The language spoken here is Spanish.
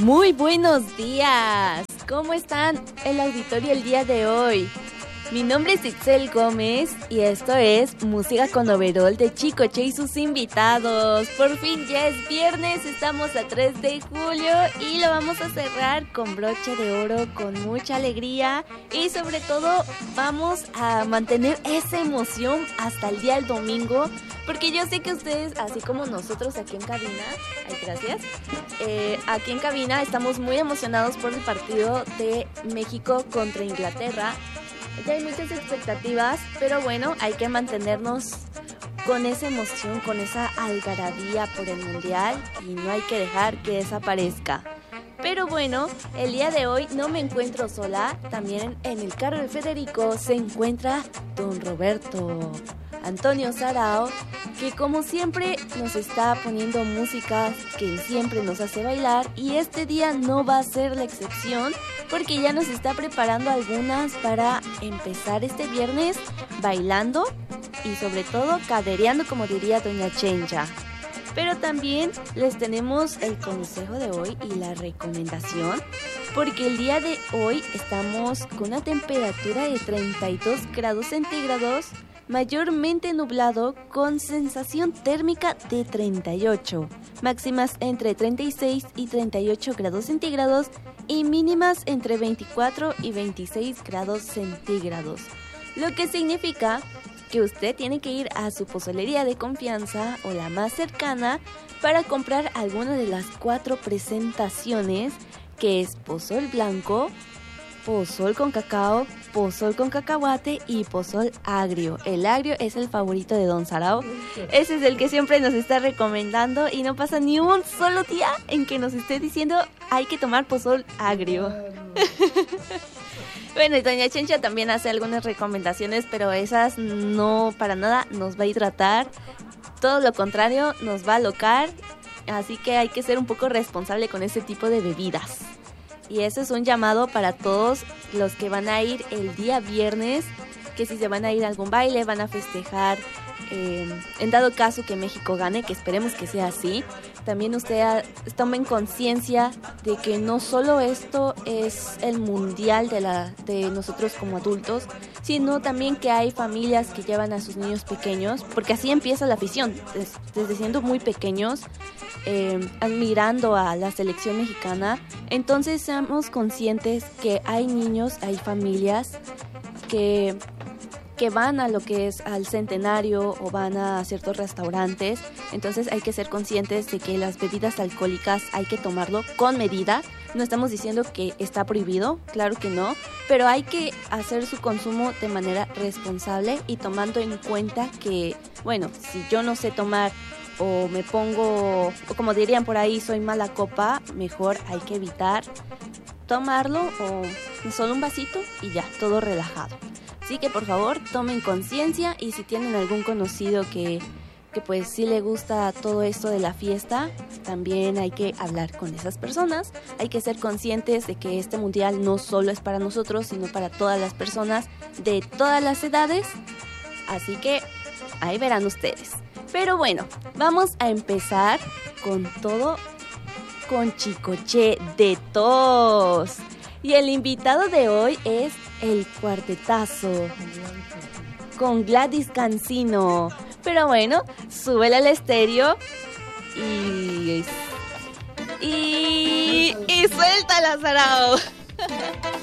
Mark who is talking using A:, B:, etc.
A: Muy buenos días. ¿Cómo están el auditorio el día de hoy? Mi nombre es Itzel Gómez y esto es Música con Overol de Chicoche y sus invitados. Por fin ya es viernes, estamos a 3 de julio y lo vamos a cerrar con broche de oro, con mucha alegría y sobre todo vamos a mantener esa emoción hasta el día del domingo, porque yo sé que ustedes, así como nosotros aquí en cabina, aquí en cabina estamos muy emocionados por el partido de México contra Inglaterra. Ya hay muchas expectativas, pero bueno, hay que mantenernos con esa emoción, con esa algarabía por el mundial y no hay que dejar que desaparezca. Pero bueno, el día de hoy no me encuentro sola, también en el carro de Federico se encuentra don Roberto Antonio Sarao, que como siempre nos está poniendo música que siempre nos hace bailar y este día no va a ser la excepción porque ya nos está preparando algunas para empezar este viernes bailando y sobre todo cadereando, como diría doña Chencha. Pero también les tenemos el consejo de hoy y la recomendación, porque el día de hoy estamos con una temperatura de 32 grados centígrados, mayormente nublado con sensación térmica de 38, máximas entre 36 y 38 grados centígrados y mínimas entre 24 y 26 grados centígrados, lo que significa que usted tiene que ir a su pozolería de confianza o la más cercana para comprar alguna de las 4 presentaciones, que es pozol blanco, pozol con cacao, pozol con cacahuate y pozol agrio. El agrio es el favorito de don Sarao. Ese es el que siempre nos está recomendando y no pasa ni un solo día en que nos esté diciendo hay que tomar pozol agrio. Bueno, y doña Chencha también hace algunas recomendaciones, pero esas no para nada nos va a hidratar. Todo lo contrario, nos va a alocar. Así que hay que ser un poco responsable con ese tipo de bebidas. Y eso es un llamado para todos los que van a ir el día viernes, que si se van a ir a algún baile, van a festejar, en dado caso que México gane, que esperemos que sea así, también ustedes tomen conciencia de que no solo esto es el mundial de nosotros como adultos, sino también que hay familias que llevan a sus niños pequeños, porque así empieza la afición, desde siendo muy pequeños, admirando a la selección mexicana. Entonces seamos conscientes que hay niños, hay familias que van a lo que es al Centenario o van a ciertos restaurantes. Entonces hay que ser conscientes de que las bebidas alcohólicas hay que tomarlo con medida. No estamos diciendo que está prohibido, claro que no, pero hay que hacer su consumo de manera responsable y tomando en cuenta que, bueno, si yo no sé tomar o me pongo, o como dirían por ahí, soy mala copa, mejor hay que evitar tomarlo o solo un vasito y ya, todo relajado. Así que por favor tomen conciencia y si tienen algún conocido que pues sí le gusta todo esto de la fiesta, también hay que hablar con esas personas. Hay que ser conscientes de que este mundial no solo es para nosotros, sino para todas las personas de todas las edades. Así que ahí verán ustedes. Pero bueno, vamos a empezar con todo con Chicoche de tos. Y el invitado de hoy es el Cuartetazo con Gladys Cancino. Pero bueno, súbele al estéreo y suéltala, Sarao.